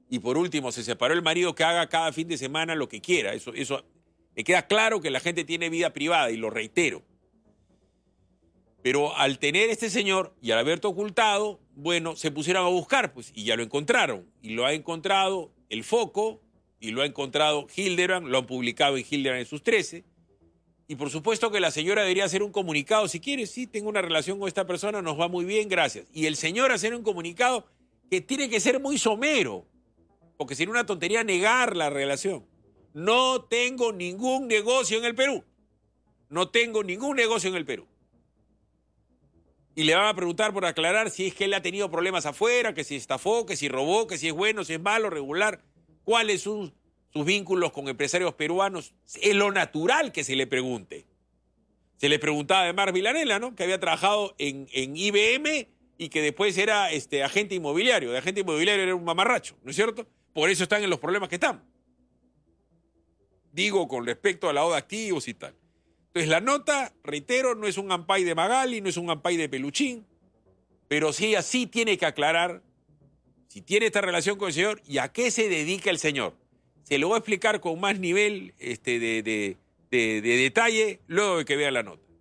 Y por último, se separó el marido, que haga cada fin de semana lo que quiera. Eso me queda claro que la gente tiene vida privada, y lo reitero. Pero al tener este señor y al haberte ocultado, bueno, se pusieron a buscar, pues, y ya lo encontraron. Y lo ha encontrado El Foco, y lo ha encontrado Hildebrand, lo han publicado en Hildebrand en sus 13. Y por supuesto que la señora debería hacer un comunicado. Si quiere, sí, tengo una relación con esta persona, nos va muy bien, gracias. Y el señor hacer un comunicado que tiene que ser muy somero, porque sería una tontería negar la relación. No tengo ningún negocio en el Perú. No tengo ningún negocio en el Perú. Y le van a preguntar por aclarar si es que él ha tenido problemas afuera, que si estafó, que si robó, que si es bueno, si es malo, regular. ¿Cuáles son sus vínculos con empresarios peruanos? Es lo natural que se le pregunte. Se le preguntaba de Marc Villanela, ¿no? Que había trabajado en IBM y que después era agente inmobiliario. De agente inmobiliario era un mamarracho, ¿no es cierto? Por eso están en los problemas que están. Digo, con respecto a la lavado de activos y tal. Entonces, la nota, reitero, no es un ampay de Magali, no es un ampay de Peluchín, pero sí, así tiene que aclarar si tiene esta relación con el señor y a qué se dedica el señor. Se lo voy a explicar con más nivel de detalle luego de que vea la nota.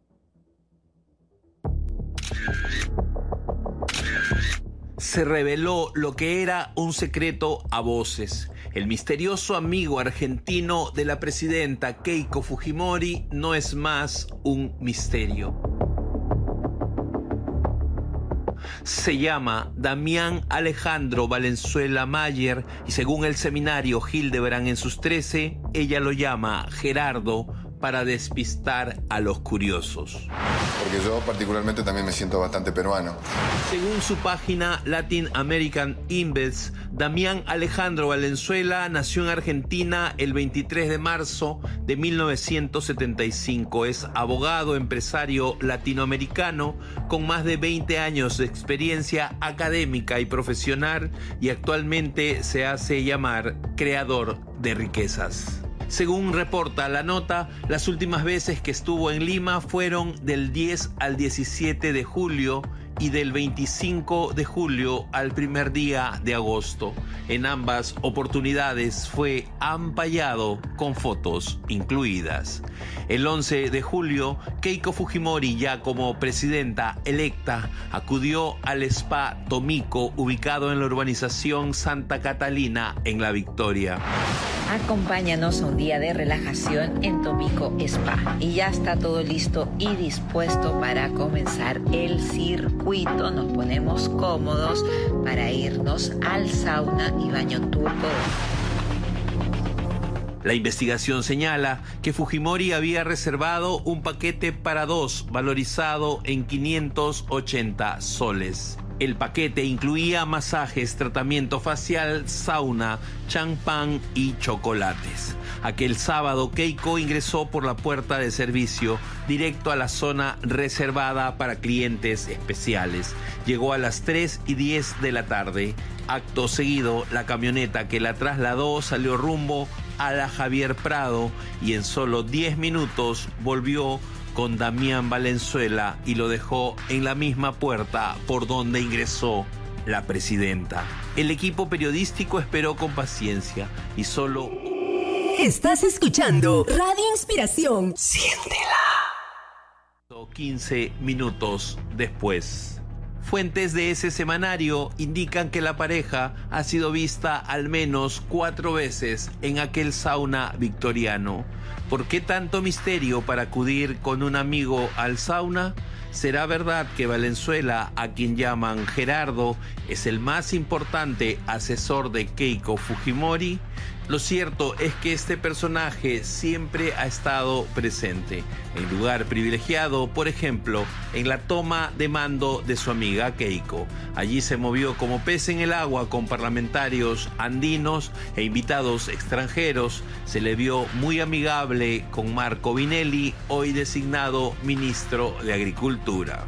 Se reveló lo que era un secreto a voces. El misterioso amigo argentino de la presidenta Keiko Fujimori no es más un misterio. Se llama Damián Alejandro Valenzuela Mayer y según el semanario Hildebrand en sus 13, ella lo llama Gerardo para despistar a los curiosos. Porque yo particularmente también me siento bastante peruano. Según su página Latin American Invest, Damián Alejandro Valenzuela nació en Argentina el 23 de marzo de 1975. Es abogado, empresario latinoamericano con más de 20 años de experiencia académica y profesional y actualmente se hace llamar creador de riquezas. Según reporta la nota, las últimas veces que estuvo en Lima fueron del 10 al 17 de julio y del 25 de julio al primer día de agosto. En ambas oportunidades fue ampallado con fotos incluidas. El 11 de julio, Keiko Fujimori, ya como presidenta electa, acudió al Spa Tomiko, ubicado en la urbanización Santa Catalina, en La Victoria. Acompáñanos a un día de relajación en Tomiko Spa. Y ya está todo listo y dispuesto para comenzar el circuito. Nos ponemos cómodos para irnos al sauna y baño turco. La investigación señala que Fujimori había reservado un paquete para dos, valorizado en 580 soles. El paquete incluía masajes, tratamiento facial, sauna, champán y chocolates. Aquel sábado, Keiko ingresó por la puerta de servicio directo a la zona reservada para clientes especiales. Llegó a las 3:10 de la tarde. Acto seguido, la camioneta que la trasladó salió rumbo a la Javier Prado y en solo 10 minutos volvió con Damián Valenzuela y lo dejó en la misma puerta por donde ingresó la presidenta. El equipo periodístico esperó con paciencia y solo... Estás escuchando Radio Inspiración. Siéntela. 15 minutos después. Fuentes de ese semanario indican que la pareja ha sido vista al menos 4 veces en aquel sauna victoriano. ¿Por qué tanto misterio para acudir con un amigo al sauna? ¿Será verdad que Valenzuela, a quien llaman Gerardo, es el más importante asesor de Keiko Fujimori? Lo cierto es que este personaje siempre ha estado presente, en lugar privilegiado, por ejemplo, en la toma de mando de su amiga Keiko. Allí se movió como pez en el agua con parlamentarios andinos e invitados extranjeros. Se le vio muy amigable con Marco Vinelli, hoy designado ministro de Agricultura.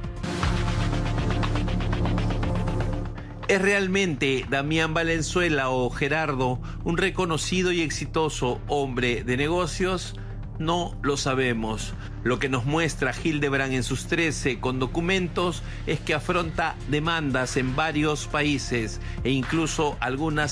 ¿Es realmente Damián Valenzuela o Gerardo un reconocido y exitoso hombre de negocios? No lo sabemos. Lo que nos muestra Hildebrand en sus 13 con documentos es que afronta demandas en varios países e incluso algunas